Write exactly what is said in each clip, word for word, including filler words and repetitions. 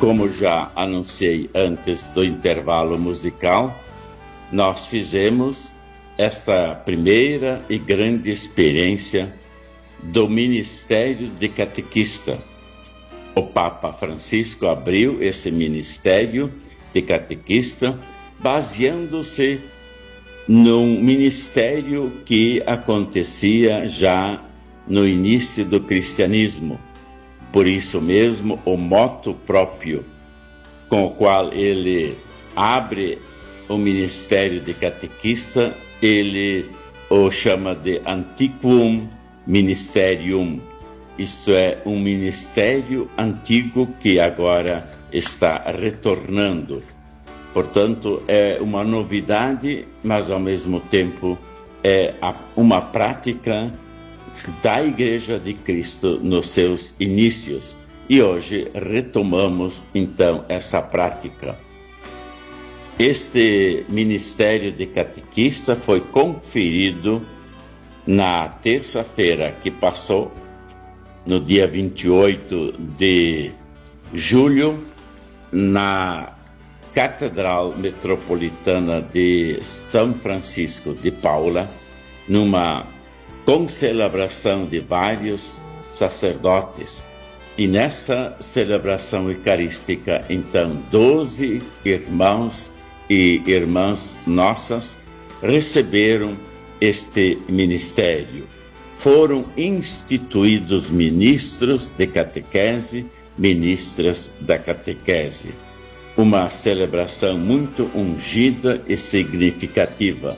Como já anunciei antes do intervalo musical, nós fizemos esta primeira e grande experiência do ministério de catequista. O Papa Francisco abriu esse ministério de catequista baseando-se num ministério que acontecia já no início do cristianismo. Por isso mesmo, o moto próprio com o qual ele abre o ministério de catequista, ele o chama de Antiquum Ministerium, isto é, um ministério antigo que agora está retornando. Portanto, é uma novidade, mas ao mesmo tempo é uma prática da Igreja de Cristo nos seus inícios. E hoje retomamos então essa prática. Este ministério de catequista foi conferido na terça-feira que passou, no dia vinte e oito de julho, na Catedral Metropolitana de São Francisco de Paula, numa concelebração de vários sacerdotes. E nessa celebração eucarística, então, doze irmãos e irmãs nossas receberam este ministério. Foram instituídos ministros de catequese, ministras da catequese. Uma celebração muito ungida e significativa.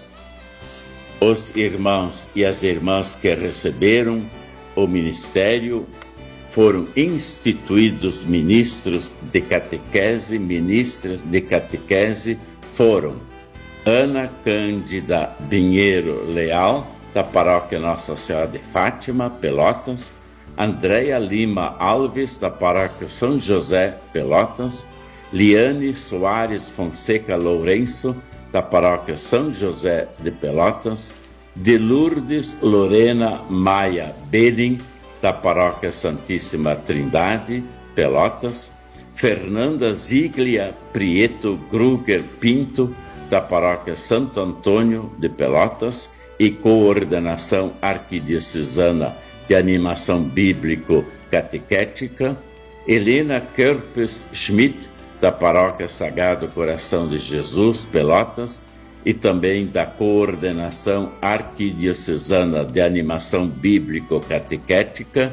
Os irmãos e as irmãs que receberam o ministério foram instituídos ministros de catequese, ministras de catequese foram Ana Cândida Pinheiro Leal, da paróquia Nossa Senhora de Fátima, Pelotas, Andréia Lima Alves, da paróquia São José, Pelotas, Liane Soares Fonseca Lourenço, da paróquia São José de Pelotas, de Lourdes Lorena Maia Belling, da paróquia Santíssima Trindade, Pelotas, Fernanda Ziglia Prieto Gruger Pinto, da paróquia Santo Antônio de Pelotas e coordenação arquidiocesana de animação bíblico-catequética, Helena Körpes Schmidt, da paróquia Sagrado Coração de Jesus, Pelotas, e também da coordenação arquidiocesana de animação bíblico-catequética,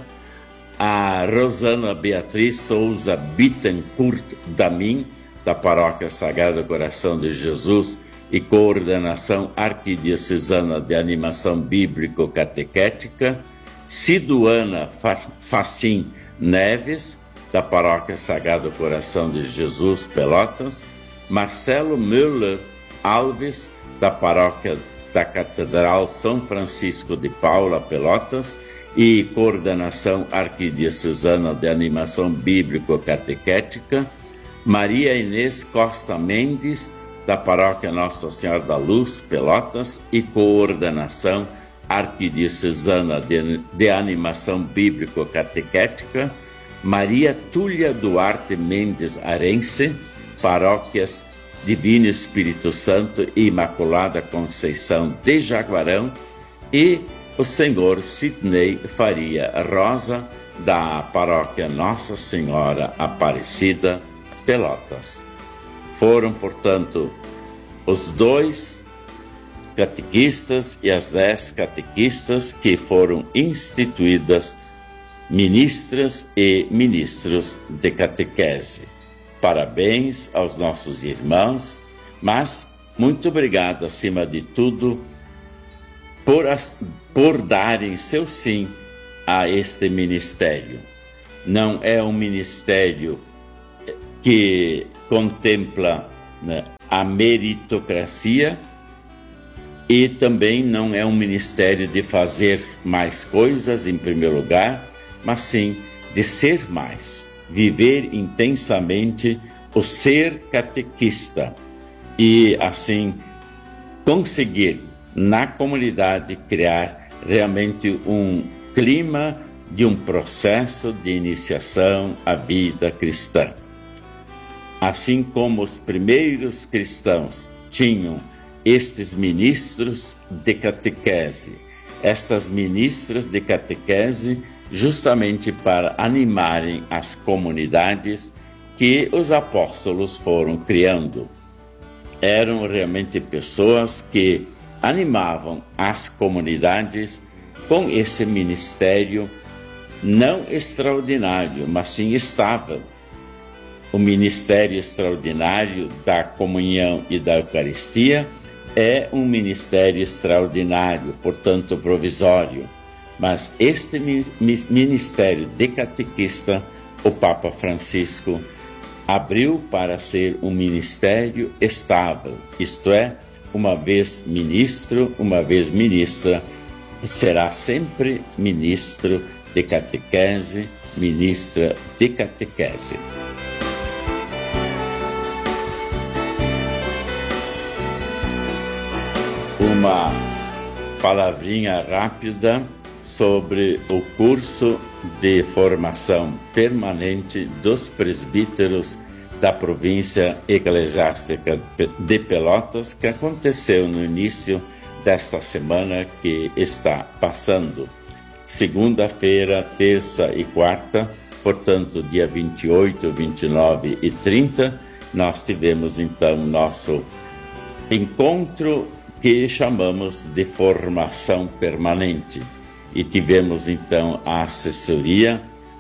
a Rosana Beatriz Souza Bittencourt Damin, da paróquia Sagrado Coração de Jesus e coordenação arquidiocesana de animação bíblico-catequética, Ciduana Facim Neves, da paróquia Sagrado Coração de Jesus, Pelotas, Marcelo Müller Alves, da paróquia da Catedral São Francisco de Paula, Pelotas, e coordenação arquidiocesana de animação bíblico-catequética, Maria Inês Costa Mendes, da paróquia Nossa Senhora da Luz, Pelotas, e coordenação arquidiocesana de, de animação bíblico-catequética, Maria Túlia Duarte Mendes Arense, paróquias Divino Espírito Santo e Imaculada Conceição de Jaguarão, e o senhor Sidney Faria Rosa, da paróquia Nossa Senhora Aparecida, Pelotas. Foram, portanto, os dois catequistas e as dez catequistas que foram instituídas ministras e ministros de catequese. Parabéns aos nossos irmãos, mas muito obrigado, acima de tudo, por, as, por darem seu sim a este ministério. Não é um ministério que contempla, né, a meritocracia, e também não é um ministério de fazer mais coisas em primeiro lugar, mas sim de ser mais, viver intensamente o ser catequista e assim conseguir na comunidade criar realmente um clima de um processo de iniciação à vida cristã. assim como os primeiros cristãos tinham estes ministros de catequese, estas ministras de catequese, justamente para animarem as comunidades que os apóstolos foram criando. Eram realmente pessoas que animavam as comunidades com esse ministério não extraordinário, mas sim estável. O ministério extraordinário da comunhão e da Eucaristia é um ministério extraordinário, portanto provisório. Mas este ministério de catequista, o Papa Francisco abriu para ser um ministério estável, isto é, uma vez ministro, uma vez ministra, será sempre ministro de catequese, ministra de catequese. Uma palavrinha rápida sobre o curso de formação permanente dos presbíteros da província eclesiástica de Pelotas, que aconteceu no início desta semana que está passando. Segunda-feira, terça e quarta, portanto, dia vinte e oito, vinte e nove e trinta, nós tivemos então nosso encontro que chamamos de formação permanente. E tivemos então a assessoria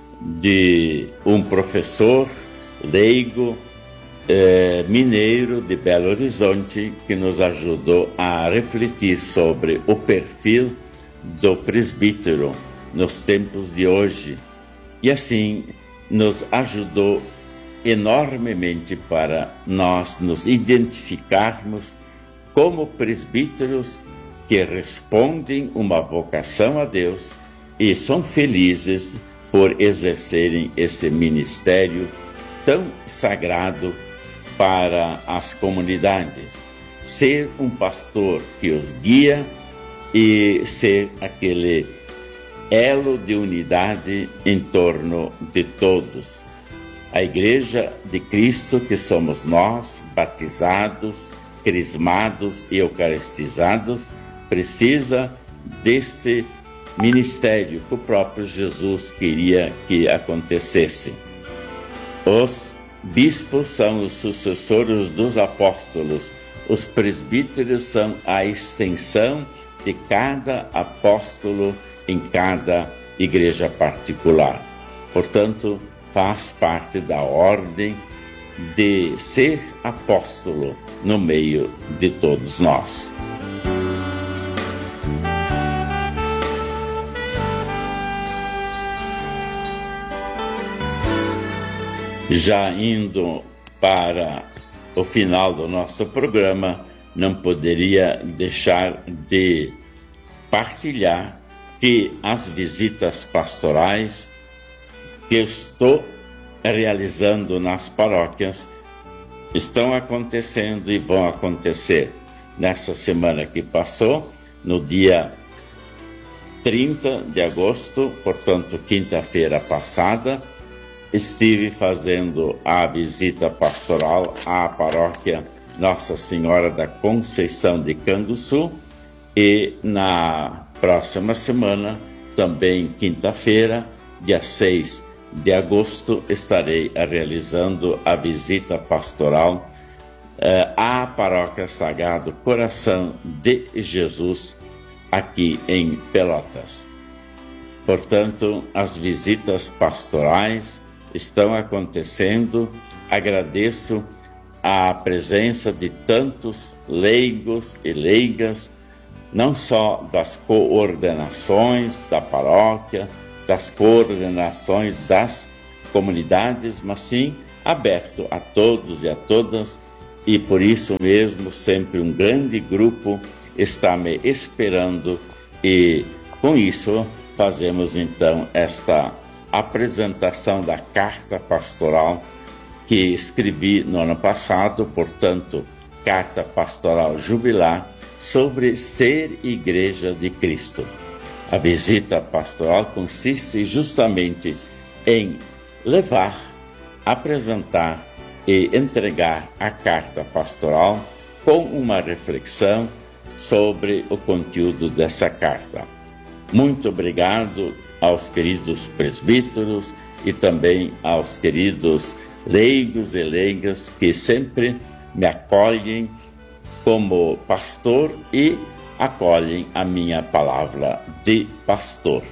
de um professor leigo eh, mineiro de Belo Horizonte, que nos ajudou a refletir sobre o perfil do presbítero nos tempos de hoje. E assim nos ajudou enormemente para nós nos identificarmos como presbíteros que respondem uma vocação a Deus e são felizes por exercerem esse ministério tão sagrado para as comunidades. Ser um pastor que os guia e ser aquele elo de unidade em torno de todos. A Igreja de Cristo, que somos nós, batizados, crismados e eucaristizados, precisa deste ministério que o próprio Jesus queria que acontecesse. Os bispos são os sucessores dos apóstolos, os presbíteros são a extensão de cada apóstolo em cada igreja particular. Portanto, faz parte da ordem de ser apóstolo no meio de todos nós. Já indo para o final do nosso programa, não poderia deixar de partilhar que as visitas pastorais que estou realizando nas paróquias estão acontecendo e vão acontecer. Nessa semana que passou, no dia trinta de agosto, portanto, quinta-feira passada, estive fazendo a visita pastoral à paróquia Nossa Senhora da Conceição de Canguçu e na próxima semana, também quinta-feira, dia seis de agosto, estarei realizando a visita pastoral eh, à paróquia Sagrado Coração de Jesus, aqui em Pelotas. Portanto, as visitas pastorais estão acontecendo. Agradeço a presença de tantos leigos e leigas, não só das coordenações da paróquia, das coordenações das comunidades, mas sim aberto a todos e a todas, e por isso mesmo sempre um grande grupo está me esperando, e com isso fazemos então esta apresentação da carta pastoral que escrevi no ano passado, portanto, Carta Pastoral Jubilar, sobre ser Igreja de Cristo. A visita pastoral consiste justamente em levar, apresentar e entregar a carta pastoral com uma reflexão sobre o conteúdo dessa carta. Muito obrigado aos queridos presbíteros e também aos queridos leigos e leigas que sempre me acolhem como pastor e acolhem a minha palavra de pastor.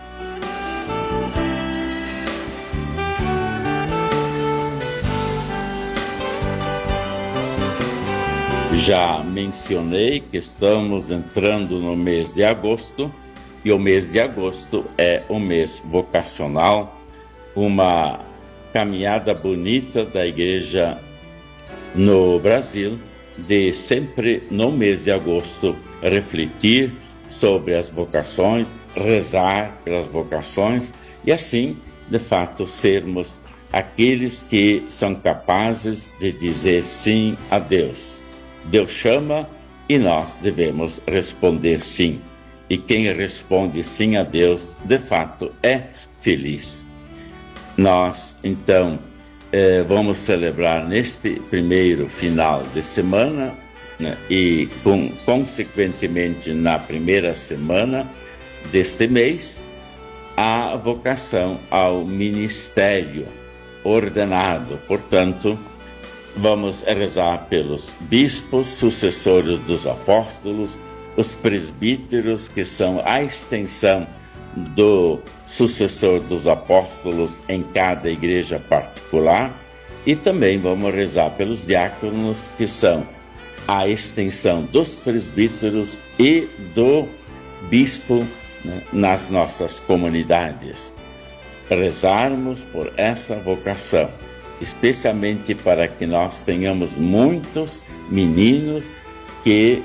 Já mencionei que estamos entrando no mês de agosto, e o mês de agosto é o mês vocacional, uma caminhada bonita da igreja no Brasil, de sempre no mês de agosto refletir sobre as vocações, rezar pelas vocações e assim, de fato, sermos aqueles que são capazes de dizer sim a Deus. Deus chama e nós devemos responder sim. E quem responde sim a Deus, de fato, é feliz. Nós, então, eh, vamos celebrar neste primeiro final de semana, né, e, com, consequentemente, na primeira semana deste mês, a vocação ao ministério ordenado. Portanto, vamos rezar pelos bispos, sucessores dos apóstolos, os presbíteros, que são a extensão do sucessor dos apóstolos em cada igreja particular, e também vamos rezar pelos diáconos, que são a extensão dos presbíteros e do bispo, né, nas nossas comunidades. Rezarmos por essa vocação, especialmente para que nós tenhamos muitos meninos que,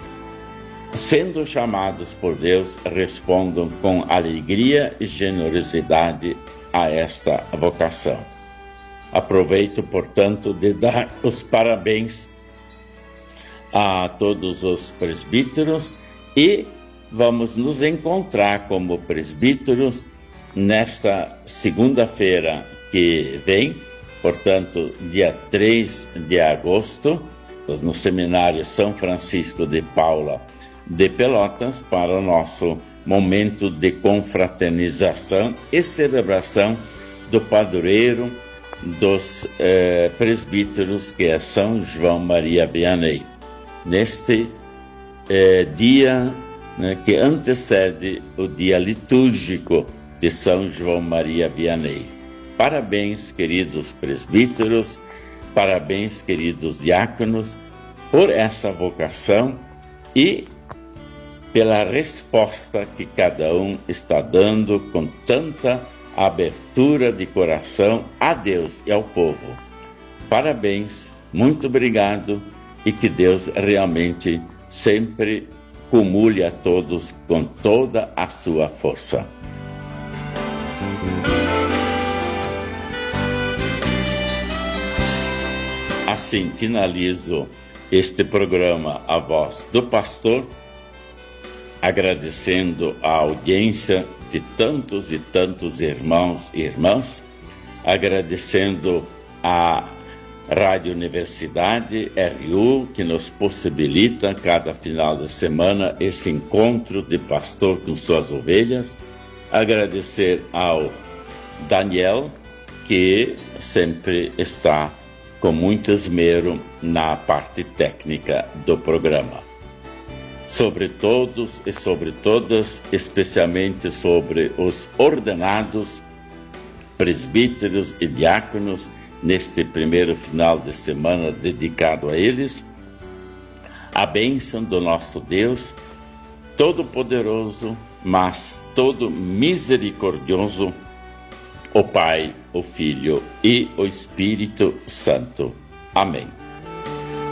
sendo chamados por Deus, respondam com alegria e generosidade a esta vocação. Aproveito, portanto, de dar os parabéns a todos os presbíteros e vamos nos encontrar como presbíteros nesta segunda-feira que vem, portanto, dia três de agosto, no Seminário São Francisco de Paula de Pelotas, para o nosso momento de confraternização e celebração do padroeiro dos eh, presbíteros, que é São João Maria Vianney, neste eh, dia, né, que antecede o dia litúrgico de São João Maria Vianney. Parabéns, queridos presbíteros, parabéns, queridos diáconos, por essa vocação e pela resposta que cada um está dando com tanta abertura de coração a Deus e ao povo. Parabéns, muito obrigado, e que Deus realmente sempre cumule a todos com toda a sua força. Assim finalizo este programa A Voz do Pastor, agradecendo a audiência de tantos e tantos irmãos e irmãs, agradecendo a Rádio Universidade R U, que nos possibilita cada final de semana esse encontro de pastor com suas ovelhas, agradecer ao Daniel, que sempre está com muito esmero na parte técnica do programa. Sobre todos e sobre todas, especialmente sobre os ordenados, presbíteros e diáconos, neste primeiro final de semana dedicado a eles, a bênção do nosso Deus, Todo-Poderoso, mas todo misericordioso, o Pai, o Filho e o Espírito Santo. Amém.